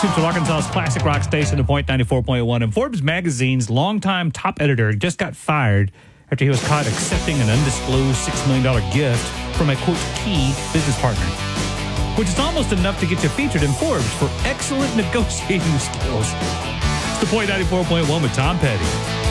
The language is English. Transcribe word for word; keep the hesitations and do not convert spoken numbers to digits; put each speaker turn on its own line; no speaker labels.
Central Arkansas's classic rock station, The Point ninety-four point one. And Forbes magazine's longtime top editor just got fired after he was caught accepting an undisclosed six million dollars gift from a, quote, key business partner, which is almost enough to get you featured in Forbes for excellent negotiating skills. It's The Point ninety-four point one with Tom Petty.